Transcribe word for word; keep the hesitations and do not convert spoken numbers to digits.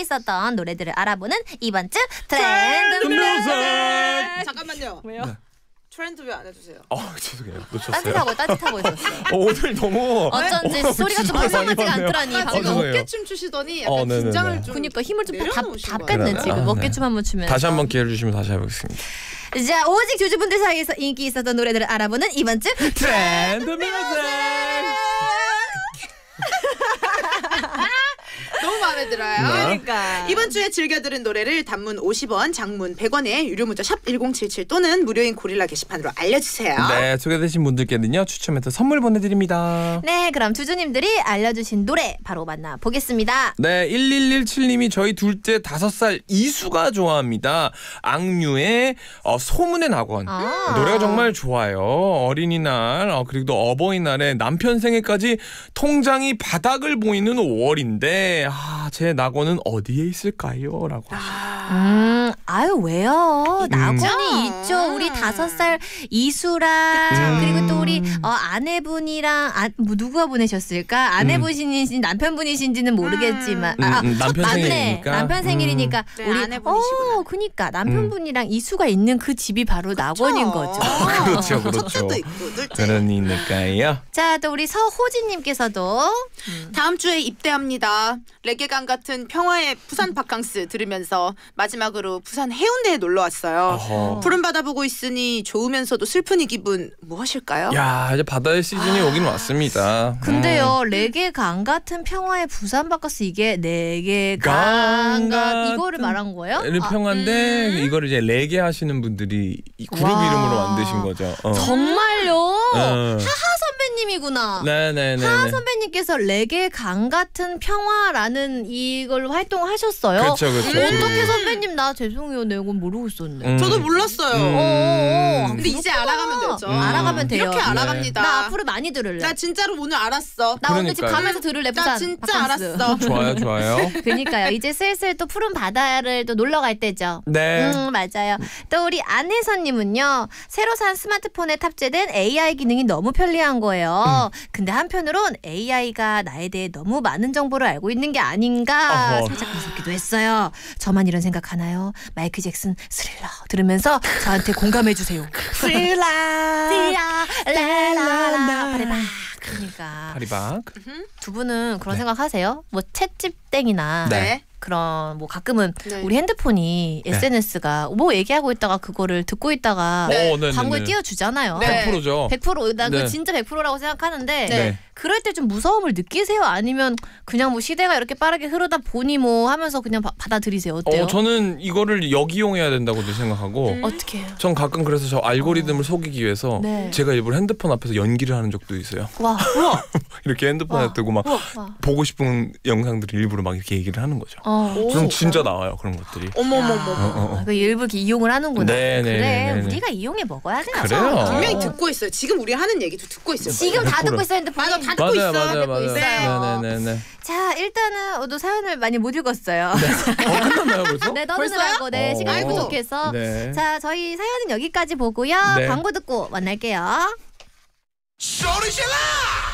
있었던 노래들을 알아보는 이번 주 트렌드 뮤직. 잠깐만요. 왜요? 네. 트렌드 왜 안 해주세요? 어 죄송해요. 놓쳤어요. 따뜻하고 따뜻하고 있었어요. 어, 오늘 너무 어쩐지 어, 소리가 좀 진짜 이상하지가 많이 않더라니. 아, 지금 어, 어깨춤 추시더니 약간 어, 긴장을 좀 그러니까 힘을 좀 다 내려놓으신 거예요. 뺐네 그러나요? 지금 아, 어깨춤 네. 한번 추면. 다시 한번 기회를 주시면 다시 해보겠습니다. 자, 오직 주주분들 사이에서 인기 있었던 노래들을 알아보는 이번 주 트렌드 뮤직. 너무 마음에 들어요. 네. 그러니까 이번 주에 즐겨 들은 노래를 단문 오십 원, 장문 백 원에 유료 문자 샵 일공칠칠 또는 무료인 고릴라 게시판으로 알려주세요. 네, 소개되신 분들께는요 추첨해서 선물 보내드립니다. 네, 그럼 주주님들이 알려주신 노래 바로 만나보겠습니다. 네, 일일일칠님이 저희 둘째 다섯 살 이수가 좋아합니다. 악뮤의 어, 소문의 낙원. 아. 노래가 정말 좋아요. 어린이날 어, 그리고 또 어버이날에 남편 생일까지 통장이 바닥을 보이는 오월인데 아, 제 낙원은 어디에 있을까요? 라고 음, 아유 왜요? 낙원이 음. 있죠. 우리 다섯 살 이수랑 그쵸. 그리고 또 우리 어, 아내분이랑 아, 뭐 누가 보내셨을까? 아내분이신지 남편분이신지는 모르겠지만 음, 아, 음, 남편 맞네. 생일이니까. 남편 생일이니까 네, 우리 아내분이시구나. 어, 그니까 남편분이랑 이수가 있는 그 집이 바로 낙원인 거죠. 그렇죠, 그렇죠. 첫째도 있고 둘째. 그러니까요. 자, 또 우리 서호진님께서도 다음 주에 입대합니다. 레게강 같은 평화의 부산 바캉스 들으면서 마지막으로 부산 해운대에 놀러 왔어요. 어허. 푸른 바다 보고 있으니 좋으면서도 슬픈 이 기분 뭐 하실까요? 야, 이제 바다의 시즌이 오긴 왔습니다. 근데요, 음. 레게강 같은 평화의 부산 바카스 이게 강 레게강 같은 이거를 말한 거예요? 음, 아, 평화인데 이거를 이제 레게 하시는 분들이 이 그룹 와. 이름으로 만드신 거죠. 어. 정말요? 어. 하하 선배님이구나. 네네네. 하하 선배님께서 레게강 같은 평화라는 이걸 활동하셨어요. 그렇죠, 그렇죠. 어떻게 선배님 나 죄송해요, 내가 이건 모르고 있었네. 음. 저도 몰랐어요. 음. 어, 근데 이제 그렇구나. 알아가면 되죠. 음. 알아가면 돼요. 이렇게 알아갑니다. 나 앞으로 많이 들을래. 나 진짜로 오늘 알았어. 나 오늘 집 그러니까요. 가면서 들을래. 나 부산 진짜 바캉스. 알았어. 좋아요, 좋아요. 그러니까요. 이제 슬슬 또 푸른 바다를 또 놀러 갈 때죠. 네. 음, 맞아요. 또 우리 안혜선님은요. 새로 산 스마트폰에 탑재된 에이아이 기능이 너무 편리한 거예요. 음. 근데 한편으로는 에이아이가 나에 대해 너무 많은 정보를 알고 있는 게 아닌가 어허. 살짝 무섭기도 했어요. 저만 이런 생각하나요? 마이클 잭슨 스릴러 들으면서 저한테 공감해 주세요. 스릴러. 스릴러 라라라 파리박. 그러니까 파리박. 두 분은 그런 네. 생각하세요? 뭐 챗집땡이나 네. 그런 뭐 가끔은 네. 우리 핸드폰이 네. 에스엔에스가 뭐 얘기하고 있다가 그거를 듣고 있다가 네. 어, 네네네. 광고에 띄워주잖아요. 네. 백 퍼센트죠. 백 퍼센트 나 그거 네. 진짜 백 퍼센트라고 생각하는데 네. 그럴 때 좀 무서움을 느끼세요? 아니면 그냥 뭐 시대가 이렇게 빠르게 흐르다 보니 뭐 하면서 그냥 바, 받아들이세요? 어때요? 어, 저는 이거를 역이용해야 된다고도 생각하고 음. 어떻게 해요? 전 가끔 그래서 저 알고리즘을 속이기 위해서 네. 제가 일부러 핸드폰 앞에서 연기를 하는 적도 있어요. 와, 이렇게 핸드폰에 와. 뜨고 막 와. 보고 싶은 영상들을 일부러 막 이렇게 얘기를 하는 거죠. 어. 오. 그럼 진짜 나와요, 그런 것들이. 어머머머. 어, 어. 그 일부 이렇게 이용을 하는구나. 네, 네, 그래, 네, 네, 네. 우리가 이용해 먹어야 돼요. 그래요. 분명히 어. 듣고 있어요. 지금 우리 하는 얘기도 듣고 있어요. 지금 다 백 퍼센트. 듣고 있어 핸드폰. 맞아, 다 듣고 맞아요, 있어. 맞아요, 듣고 맞아요. 있어요. 네네네. 자, 일단은 어, 또 사연을 많이 못 읽었어요. 어, 끝났나요 벌써? 네, 벌써요? 떠드느라고 네, 어. 시간이 부족해서. 네. 자, 저희 사연은 여기까지 보고요. 네. 광고 듣고 만날게요. 소리 질러!